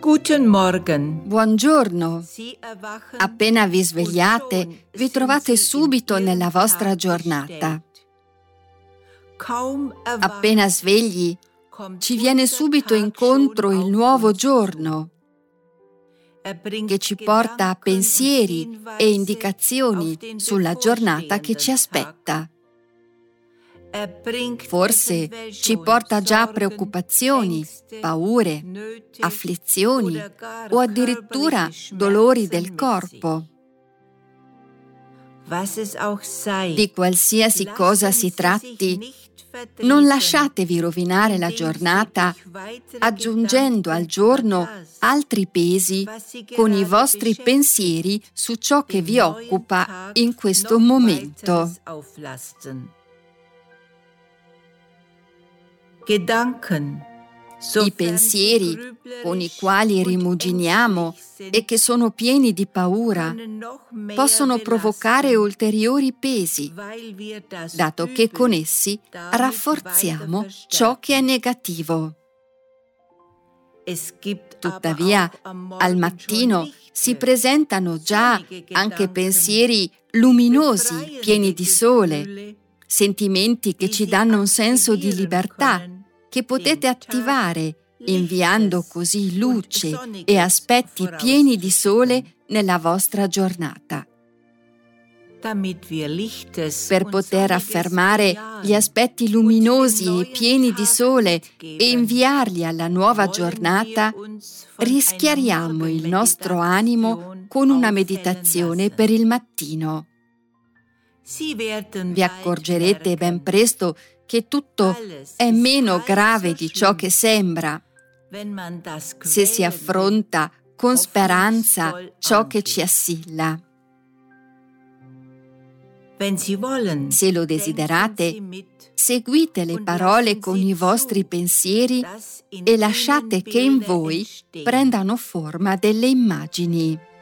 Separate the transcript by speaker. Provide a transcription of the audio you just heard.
Speaker 1: Guten Morgen.
Speaker 2: Buongiorno. Appena vi svegliate, vi trovate subito nella vostra giornata. Appena svegli, ci viene subito incontro il nuovo giorno, che ci porta a pensieri e indicazioni sulla giornata che ci aspetta. Forse ci porta già a preoccupazioni, paure, afflizioni o addirittura dolori del corpo. Di qualsiasi cosa si tratti, non lasciatevi rovinare la giornata aggiungendo al giorno altri pesi con i vostri pensieri su ciò che vi occupa in questo momento. I pensieri con i quali rimuginiamo e che sono pieni di paura possono provocare ulteriori pesi, dato che con essi rafforziamo ciò che è negativo. Tuttavia, al mattino si presentano già anche pensieri luminosi, pieni di sole, sentimenti che ci danno un senso di libertà, che potete attivare inviando così luce e aspetti pieni di sole nella vostra giornata. Per poter affermare gli aspetti luminosi e pieni di sole e inviarli alla nuova giornata, rischiariamo il nostro animo con una meditazione per il mattino. Vi accorgerete ben presto che tutto è meno grave di ciò che sembra, se si affronta con speranza ciò che ci assilla. Se lo desiderate, seguite le parole con i vostri pensieri e lasciate che in voi prendano forma delle immagini.